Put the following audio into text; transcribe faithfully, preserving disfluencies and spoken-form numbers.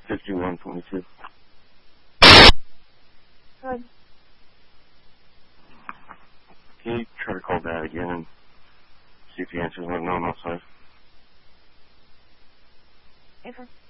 fifty-one twenty-two. Good. Can you try to call Dad again and see if he answers when I'm outside? Okay.